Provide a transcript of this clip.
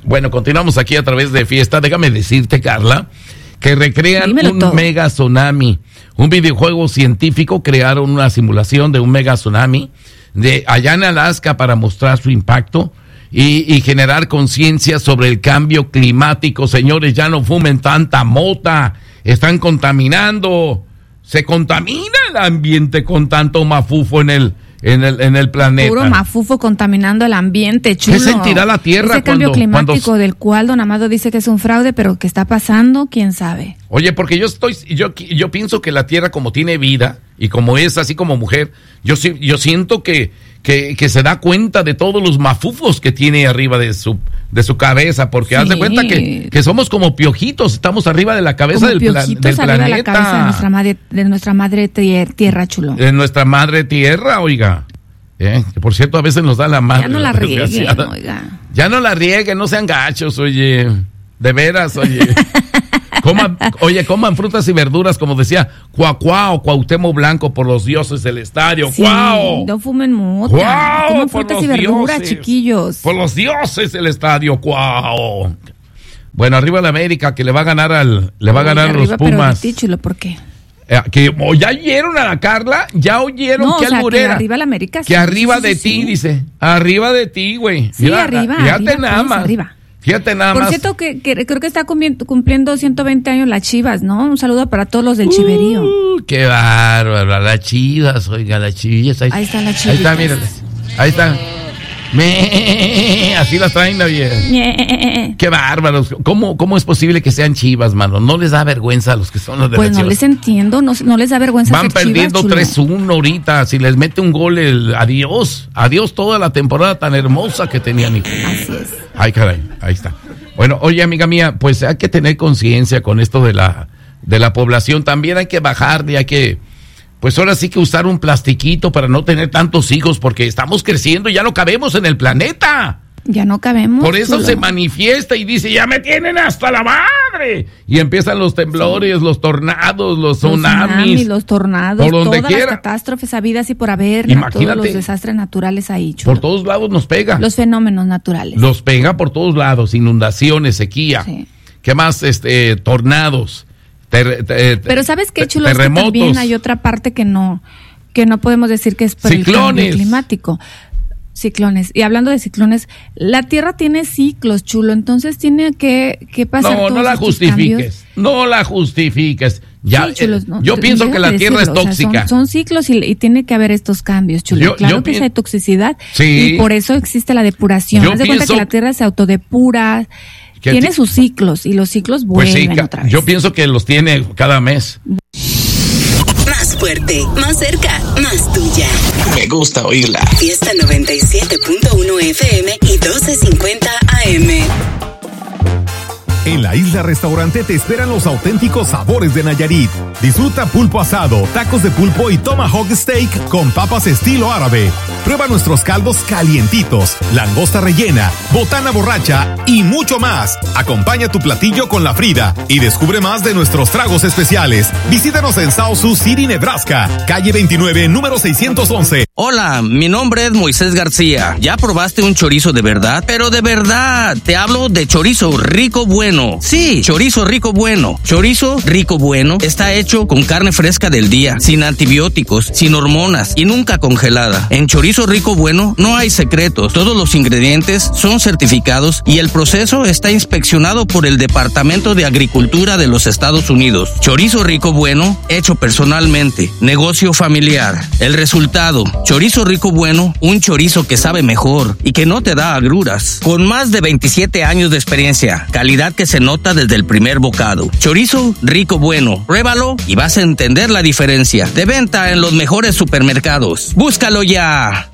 Bueno, continuamos aquí a través de Fiesta. Déjame decirte, Carla, que recrean un mega tsunami. Un videojuego científico crearon una simulación de un mega tsunami de allá en Alaska para mostrar su impacto y generar conciencia sobre el cambio climático. Señores, ya no fumen tanta mota, están contaminando. Se contamina el ambiente con tanto mafufo en el planeta. Puro mafufo contaminando el ambiente, chulo. ¿Qué sentirá la Tierra ese cambio climático del cual don Amado dice que es un fraude, pero que está pasando, quién sabe? Oye, porque yo pienso que la Tierra, como tiene vida y como es así como mujer, yo siento que se da cuenta de todos los mafufos que tiene arriba de su cabeza, porque haz de cuenta que somos como piojitos, estamos arriba de la cabeza del planeta. De la cabeza de nuestra madre tierra, chulo. De nuestra madre tierra, oiga. Que por cierto, a veces nos da la madre. Ya no la rieguen, oiga. Ya no la rieguen, no sean gachos, oye. De veras, oye. Coman frutas y verduras, como decía Cuacuá o Cuauhtémoc Blanco, por los dioses del estadio. Sí, ¡guau! No fumen mota. Coman frutas y verduras, chiquillos. Por los dioses del estadio, ¡guau! Bueno, arriba la América, que le va a ganar a los Pumas. Pero de ti, chulo, ¿por qué? ¿Ya oyeron a la Carla? ¿Ya oyeron que alburera? Que arriba la América. Que arriba de ti, dice. Arriba de ti, güey. Sí, mira, arriba. Fíjate nada más. Arriba. Fíjate nada más. Por cierto, que creo que está cumpliendo 120 años las Chivas, ¿no? Un saludo para todos los del Chiverío. ¡Qué bárbaro! Las Chivas, oiga, las Chivillas. Ahí están las Chivas. Ahí está, mírale. Ahí está. Así las traen, bien. ¡Qué bárbaros! ¿Cómo es posible que sean Chivas, mano? ¿No les da vergüenza a los que son los de pues las no Chivas? les entiendo, no les da vergüenza. Van perdiendo 3-1 ahorita. Si les mete un gol, adiós toda la temporada tan hermosa que tenían. Así es. Ay, caray, ahí está. Bueno, oye, amiga mía, pues hay que tener conciencia con esto de la población. También hay que bajarle, hay que, pues ahora sí que usar un plastiquito para no tener tantos hijos, porque estamos creciendo y ya no cabemos en el planeta. Ya no cabemos. Por eso se manifiesta y dice, ya me tienen hasta la madre. Y empiezan los temblores, los tornados, los tsunamis, los tornados, por donde todas quiera. Las catástrofes habidas y por haber. Imagínate, todos los desastres naturales ahí, chulo. Por todos lados nos pega. Los fenómenos naturales. Los pega por todos lados, inundaciones, sequía. Sí. ¿Qué más? Tornados. Pero ¿sabes qué, chulo? Terremotos. Es que también hay otra parte que no podemos decir que es por el cambio climático. Ciclones. Y hablando de ciclones, la Tierra tiene ciclos, chulo, entonces tiene que pasar todos no la justifiques. Cambios. No la justifiques. Ya, sí, chulos, yo pienso que la Tierra es tóxica. O sea, son ciclos y tiene que haber estos cambios, chulo. Claro que hay toxicidad y por eso existe la depuración. Haz de cuenta que la Tierra se autodepura, tiene sus ciclos y los ciclos vuelven otra vez. Yo pienso que los tiene cada mes. Más fuerte, más cerca, más tuya. Me gusta oírla. Fiesta 97.1 FM y 1250 AM. En la Isla Restaurante te esperan los auténticos sabores de Nayarit. Disfruta pulpo asado, tacos de pulpo y tomahawk steak con papas estilo árabe. Prueba nuestros caldos calientitos, langosta rellena, botana borracha y mucho más. Acompaña tu platillo con la Frida y descubre más de nuestros tragos especiales. Visítanos en South Sioux City, Nebraska, calle 29, número 611. Hola, mi nombre es Moisés García. ¿Ya probaste un chorizo de verdad? Pero de verdad, te hablo de chorizo rico bueno. Sí, chorizo rico bueno. Chorizo rico bueno está hecho con carne fresca del día, sin antibióticos, sin hormonas y nunca congelada. En chorizo rico bueno no hay secretos. Todos los ingredientes son certificados y el proceso está inspeccionado por el Departamento de Agricultura de los Estados Unidos. Chorizo rico bueno, hecho personalmente. Negocio familiar. El resultado, chorizo rico bueno, un chorizo que sabe mejor y que no te da agruras. Con más de 27 años de experiencia, calidad que se nota desde el primer bocado. Chorizo rico bueno. Pruébalo y vas a entender la diferencia. De venta en los mejores supermercados. ¡Búscalo ya!